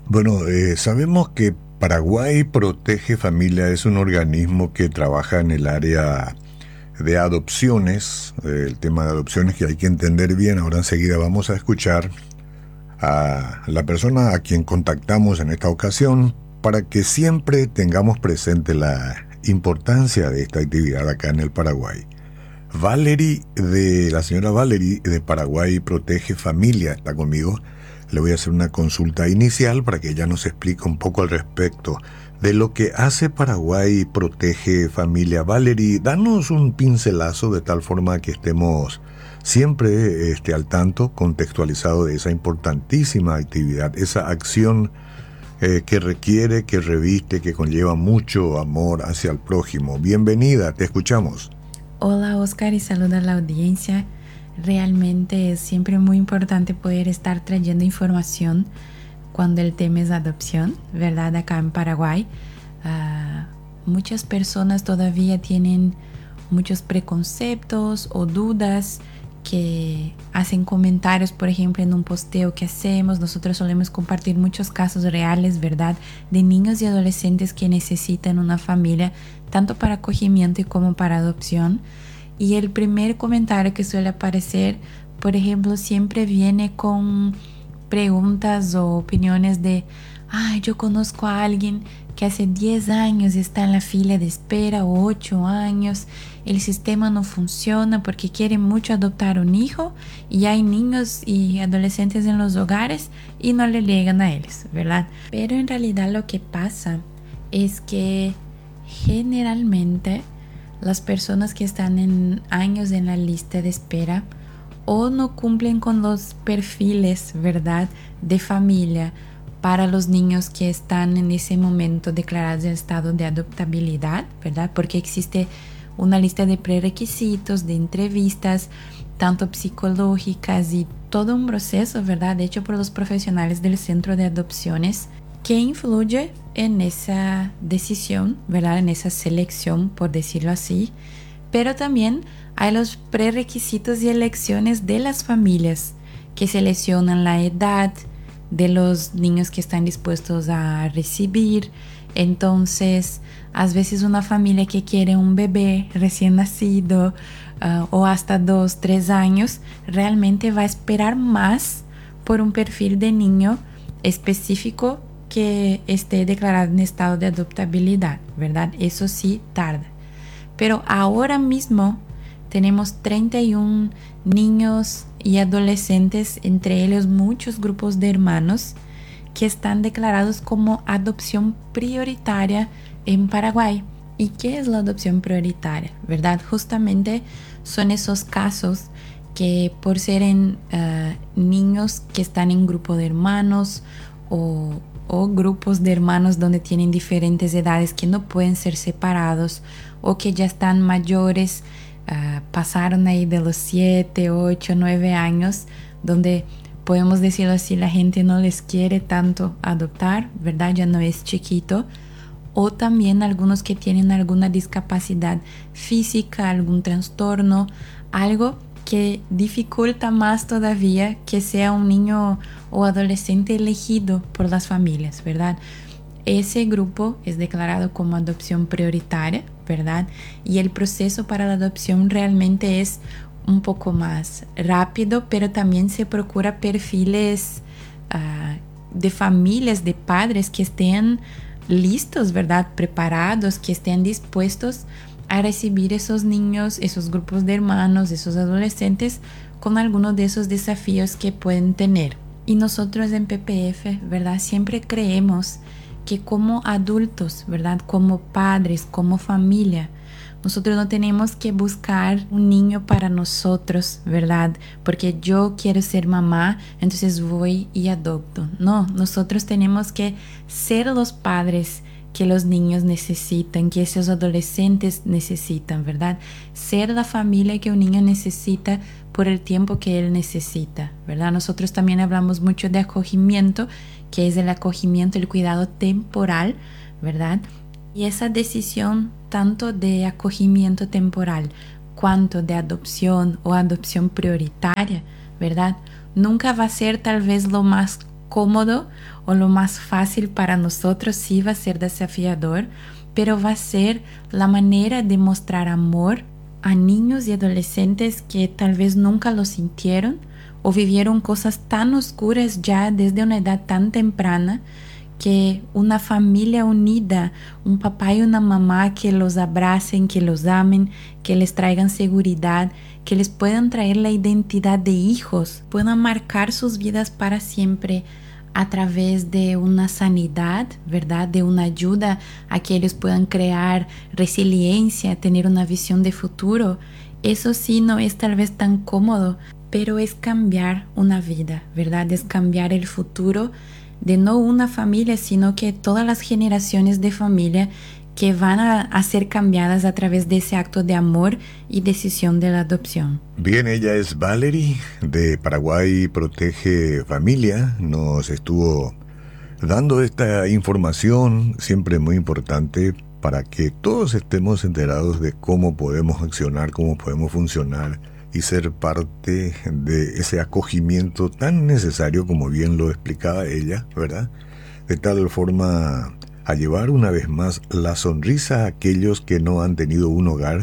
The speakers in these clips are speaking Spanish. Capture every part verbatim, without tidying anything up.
Bueno, eh, sabemos que Paraguay Protege Familia es un organismo que trabaja en el área de adopciones, eh, el tema de adopciones que hay que entender bien. Ahora enseguida vamos a escuchar a la persona a quien contactamos en esta ocasión para que siempre tengamos presente la importancia de esta actividad acá en el Paraguay. Valerie, de la señora Valerie de Paraguay Protege Familia, está conmigo. Le voy a hacer una consulta inicial para que ella nos explique un poco al respecto de lo que hace Paraguay Protege Familia. Valerie, danos un pincelazo de tal forma que estemos siempre este, al tanto, contextualizado de esa importantísima actividad, esa acción eh, que requiere, que reviste, que conlleva mucho amor hacia el prójimo. Bienvenida, te escuchamos. Hola Oscar y saluda a la audiencia. Realmente es siempre muy importante poder estar trayendo información cuando el tema es adopción, ¿verdad? Acá en Paraguay uh, muchas personas todavía tienen muchos preconceptos o dudas que hacen comentarios, por ejemplo, en un posteo que hacemos. Nosotros solemos compartir muchos casos reales, ¿verdad? De niños y adolescentes que necesitan una familia, tanto para acogimiento como para adopción. Y el primer comentario que suele aparecer, por ejemplo, siempre viene con preguntas o opiniones de ay, yo conozco a alguien que hace diez años está en la fila de espera o ocho años, el sistema no funciona porque quiere mucho adoptar un hijo y hay niños y adolescentes en los hogares y no le llegan a ellos, ¿verdad? Pero en realidad lo que pasa es que generalmente las personas que están en años en la lista de espera o no cumplen con los perfiles, ¿verdad?, de familia para los niños que están en ese momento declarados en estado de adoptabilidad, ¿verdad? Porque existe una lista de prerequisitos, de entrevistas, tanto psicológicas y todo un proceso, ¿verdad?, hecho por los profesionales del centro de adopciones que influye en esa decisión, ¿verdad?, en esa selección, por decirlo así. Pero también hay los prerequisitos y elecciones de las familias que seleccionan la edad de los niños que están dispuestos a recibir. Entonces, a veces una familia que quiere un bebé recién nacido uh, o hasta dos, tres años, realmente va a esperar más por un perfil de niño específico que esté declarado en estado de adoptabilidad, ¿verdad? Eso sí tarda. Pero ahora mismo tenemos treinta y uno niños y adolescentes, entre ellos muchos grupos de hermanos, que están declarados como adopción prioritaria en Paraguay. ¿Y qué es la adopción prioritaria? ¿Verdad? Justamente son esos casos que por ser en, uh, niños que están en grupo de hermanos o, o grupos de hermanos donde tienen diferentes edades que no pueden ser separados o que ya están mayores, Uh, pasaron ahí de los siete, ocho, nueve años, donde podemos decirlo así, la gente no les quiere tanto adoptar, ¿verdad? Ya no es chiquito. O también algunos que tienen alguna discapacidad física, algún trastorno, algo que dificulta más todavía que sea un niño o adolescente elegido por las familias, ¿verdad? Ese grupo es declarado como adopción prioritaria, ¿verdad? Y el proceso para la adopción realmente es un poco más rápido, pero también se procura perfiles uh, de familias, de padres que estén listos, ¿verdad? Preparados, que estén dispuestos a recibir esos niños, esos grupos de hermanos, esos adolescentes con algunos de esos desafíos que pueden tener. Y nosotros en P P F, ¿verdad? Siempre creemos que como adultos, ¿verdad?, como padres, como familia, nosotros no tenemos que buscar un niño para nosotros, ¿verdad? Porque yo quiero ser mamá, entonces voy y adopto. No, nosotros tenemos que ser los padres que los niños necesitan, que esos adolescentes necesitan, ¿verdad? Ser la familia que un niño necesita por el tiempo que él necesita, ¿verdad? Nosotros también hablamos mucho de acogimiento, que es el acogimiento, el cuidado temporal, ¿verdad? Y esa decisión tanto de acogimiento temporal cuanto de adopción o adopción prioritaria, ¿verdad?, nunca va a ser tal vez lo más cómodo o lo más fácil para nosotros. Sí va a ser desafiador, pero va a ser la manera de mostrar amor a niños y adolescentes que tal vez nunca lo sintieron o vivieron cosas tan oscuras ya desde una edad tan temprana, que una familia unida, un papá y una mamá que los abracen, que los amen, que les traigan seguridad, que les puedan traer la identidad de hijos, puedan marcar sus vidas para siempre a través de una sanidad, ¿verdad? De una ayuda a que ellos puedan crear resiliencia, tener una visión de futuro. Eso sí no es tal vez tan cómodo, pero es cambiar una vida, ¿verdad? Es cambiar el futuro de no una familia, sino que todas las generaciones de familia que van a, a ser cambiadas a través de ese acto de amor y decisión de la adopción. Bien, ella es Valerie de Paraguay Protege Familia. Nos estuvo dando esta información, siempre muy importante, para que todos estemos enterados de cómo podemos accionar, cómo podemos funcionar y ser parte de ese acogimiento tan necesario, como bien lo explicaba ella, ¿verdad? De tal forma a llevar una vez más la sonrisa a aquellos que no han tenido un hogar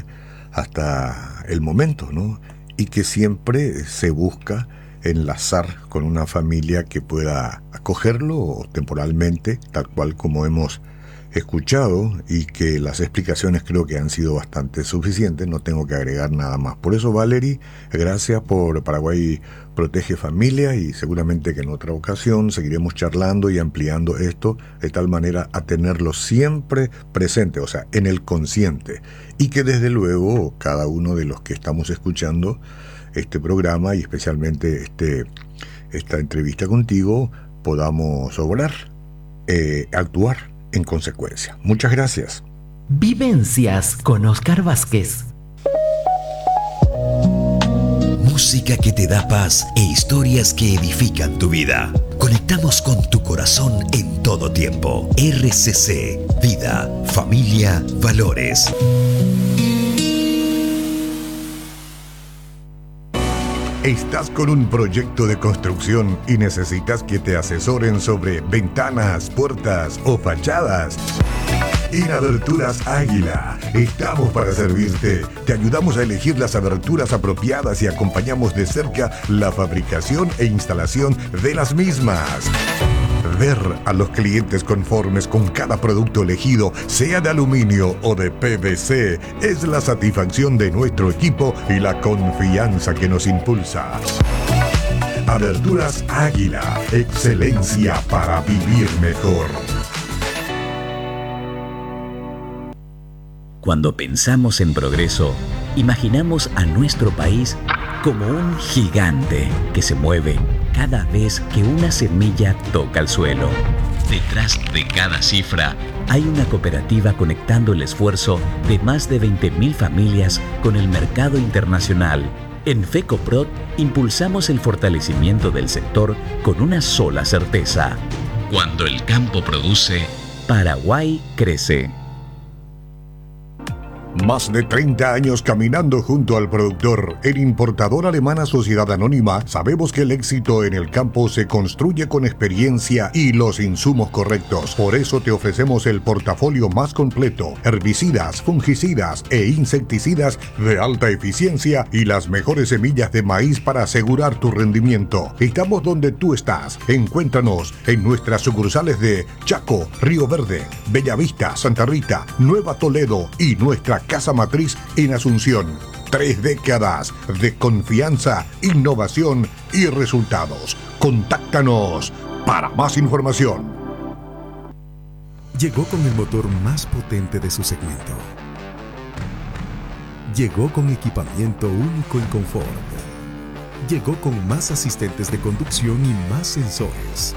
hasta el momento, ¿no? Y que siempre se busca enlazar con una familia que pueda acogerlo temporalmente, tal cual como hemos escuchado, y que las explicaciones creo que han sido bastante suficientes, no tengo que agregar nada más. Por eso, Valerie, gracias por Paraguay Protege Familia, y seguramente que en otra ocasión seguiremos charlando y ampliando esto de tal manera a tenerlo siempre presente, o sea, en el consciente, y que desde luego cada uno de los que estamos escuchando este programa y especialmente este, esta entrevista contigo podamos obrar, eh, actuar en consecuencia. Muchas gracias. Vivencias con Oscar Vázquez. Música que te da paz e historias que edifican tu vida. Conectamos con tu corazón en todo tiempo. R C C, Vida, Familia, Valores. ¿Estás con un proyecto de construcción y necesitas que te asesoren sobre ventanas, puertas o fachadas? En Aberturas Águila estamos para servirte. Te ayudamos a elegir las aberturas apropiadas y acompañamos de cerca la fabricación e instalación de las mismas. Ver a los clientes conformes con cada producto elegido, sea de aluminio o de P V C, es la satisfacción de nuestro equipo y la confianza que nos impulsa. Aberturas Águila, excelencia para vivir mejor. Cuando pensamos en progreso, imaginamos a nuestro país como un gigante que se mueve cada vez que una semilla toca el suelo. Detrás de cada cifra hay una cooperativa conectando el esfuerzo de más de veinte mil familias con el mercado internacional. En FECOPROD impulsamos el fortalecimiento del sector con una sola certeza: cuando el campo produce, Paraguay crece. Más de treinta años caminando junto al productor. En Importadora Alemana Sociedad Anónima sabemos que el éxito en el campo se construye con experiencia y los insumos correctos. Por eso te ofrecemos el portafolio más completo: herbicidas, fungicidas e insecticidas de alta eficiencia y las mejores semillas de maíz para asegurar tu rendimiento. Estamos donde tú estás. Encuéntranos en nuestras sucursales de Chaco, Río Verde, Bellavista, Santa Rita, Nueva Toledo y nuestra casa matriz en Asunción. Tres décadas de confianza, innovación y resultados. Contáctanos para más información. Llegó con el motor más potente de su segmento. Llegó con equipamiento único en confort. Llegó con más asistentes de conducción y más sensores.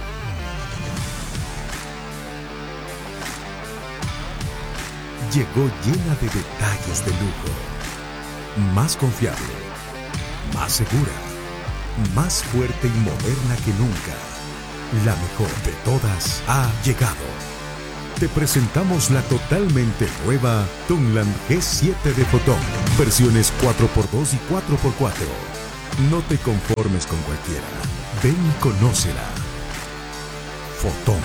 Llegó llena de detalles de lujo. Más confiable, más segura, más fuerte y moderna que nunca. La mejor de todas ha llegado. Te presentamos la totalmente nueva Tungland G siete de Fotón. Versiones cuatro por dos y cuatro por cuatro. No te conformes con cualquiera. Ven y conócela. Fotón.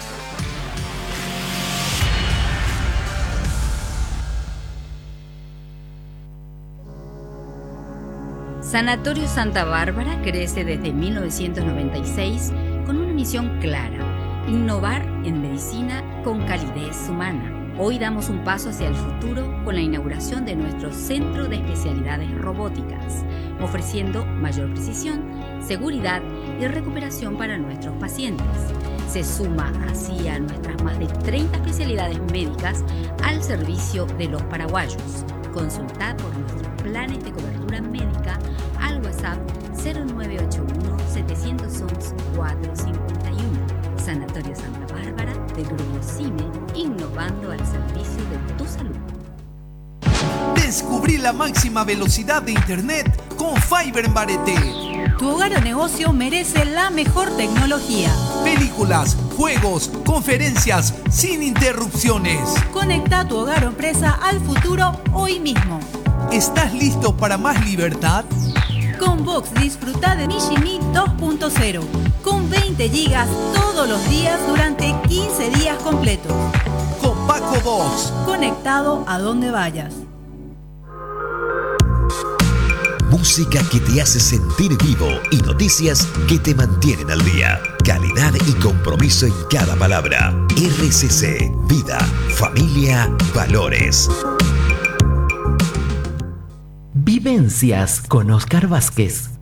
Sanatorio Santa Bárbara crece desde mil novecientos noventa y seis con una misión clara: innovar en medicina con calidez humana. Hoy damos un paso hacia el futuro con la inauguración de nuestro Centro de Especialidades Robóticas, ofreciendo mayor precisión, seguridad y recuperación para nuestros pacientes. Se suma así a nuestras más de treinta especialidades médicas al servicio de los paraguayos. Consultad por nuestros planes de cobertura médica al WhatsApp cero nueve ocho uno, siete uno uno, cuatro cinco uno. Sanatorio Santa Bárbara del Grupo CIME, innovando al servicio de tu salud. Descubrí la máxima velocidad de internet con Fiber en Bareté. Tu hogar o negocio merece la mejor tecnología. Películas, juegos, conferencias, sin interrupciones. Conecta tu hogar o empresa al futuro hoy mismo. ¿Estás listo para más libertad? Con Vox disfruta de Mishimi dos punto cero, con veinte gigas todos los días durante quince días completos. Con Paco Vox. Conectado a donde vayas. Música que te hace sentir vivo y noticias que te mantienen al día. Calidad y compromiso en cada palabra. R C C, vida, familia, valores. Vivencias con Oscar Vázquez.